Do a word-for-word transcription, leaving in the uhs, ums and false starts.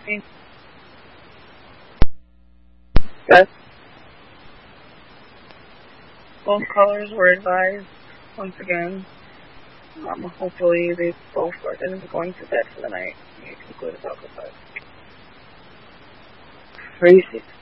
Yes. Both callers were advised, once again, um, hopefully they both are going to be going to bed for the night. You conclude about the five. Crazy.